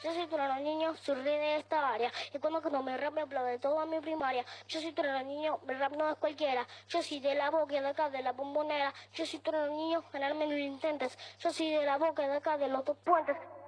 Yo soy trueno niño, soy rey de esta área. Y cuando me rap me aplaude toda mi primaria. Yo soy trueno niño, el rap no es cualquiera. Yo soy de la boca de acá, de la bombonera. Yo soy trueno niño, ganarme no lo intentes. Yo soy de la boca de acá, de los dos puentes.